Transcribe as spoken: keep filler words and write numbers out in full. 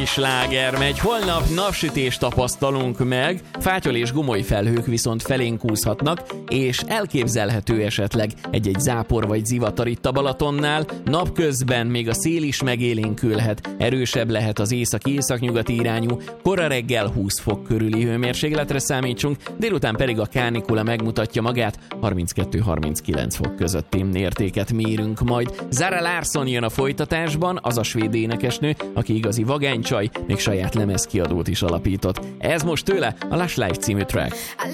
Sláger megy, holnap napsütést tapasztalunk meg, fátyol és gomoly felhők viszont felénk úszhatnak, és elképzelhető esetleg egy-egy zápor vagy zivatar itt a Balatonnál, napközben még a szél is megélénkülhet, erősebb lehet az észak-északnyugati irányú, kora reggel húsz fok körüli hőmérsékletre számítsunk, délután pedig a kánikula megmutatja magát, harminckettő-harminckilenc fok közötti értéket mérünk majd. Zara Larsson jön a folytatásban, az a svéd énekesnő, aki igazi vagánycsaj, még saját lemezkiadót is alapított. Ez most tőle a Lush Life című track.